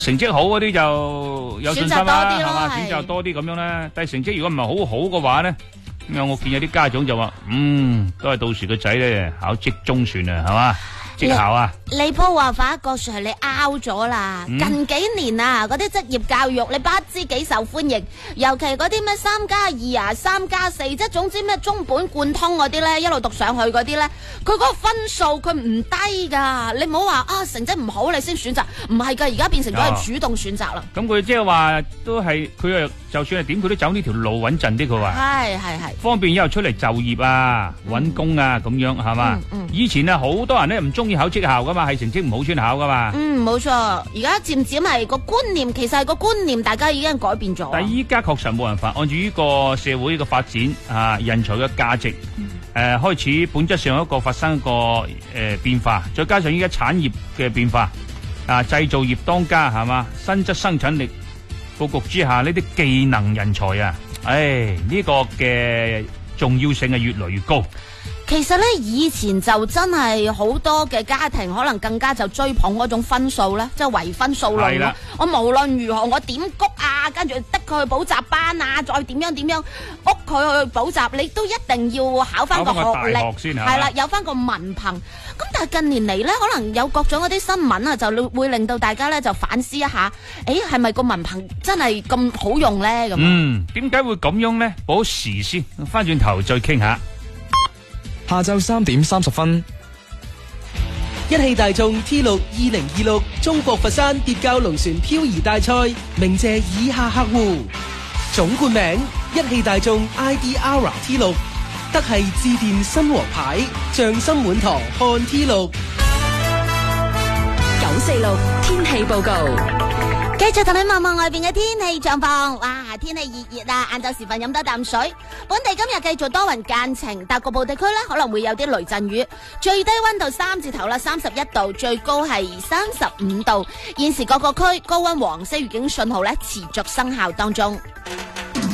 成績好嗰啲就有信心啦，係嘛？選擇多啲咁樣啦。但係成績如果唔係好好嘅話咧，咁我見有啲家長就話，都係到時個仔咧考職中算啊，係嘛？績效啊！ 你鋪話法個 Sir 你拗咗啦！近幾年啊，嗰啲職業教育你不知幾受歡迎，尤其嗰啲咩3+2啊、3+4，即係總之咩中本貫通嗰啲咧，一路讀上去嗰啲咧，佢嗰個分數佢唔低噶。你唔好話啊成績唔好你先選擇，唔係噶，而家變成咗係主動選擇啦。 咁佢即係話都係佢就算係點，佢都走呢條路穩陣啲。佢話係方便以後出嚟就業啊、搵工啊咁樣係嘛？以前啊好多人咧唔中意考績效噶嘛，係成績唔好先考噶嘛。 冇錯。而家漸漸係個觀念，其實係個觀念，大家已經改變咗。 但係依家確實冇辦法，按住呢個社會嘅發展啊，人才嘅價值開始本質上一個發生一個變化，再加上依家產業嘅變化啊，製造業當家係嘛，新質生產力布局之下，呢啲技能人才啊，呢個嘅重要性係越來越高。 其實咧，以前就真係好多嘅家庭可能更加就追捧嗰種分數咧，即係唯分數論咯。我無論如何，我點谷啊，跟住逼佢去補習班啊，再點樣屋佢去補習，你都一定要考翻個學歷先係啦，有翻個文憑。咁但係近年嚟咧，可能有各種嗰啲新聞啊，就會令到大家咧就反思一下，係咪個文憑真係咁好用咧？咁點解會咁樣咧？補時先，翻轉頭再傾下。 下晝3點30分， 一汽大眾 T6 2026中國佛山蝶教龍船漂移大賽鳴謝以下客戶：總冠名一汽大眾 ID.Aura T6， 德系致電新王牌，匠心滿堂看 T6。 946天氣報告。 繼續同你望望外邊嘅天氣狀況，哇！天氣熱啊，晏晝時分飲多啖水。本地今日繼續多雲間晴，但局部地區呢可能會有啲雷陣雨。最低溫度3字頭啦，31度，最高係35度。現時各個區高溫黃色預警信號呢持續生效當中。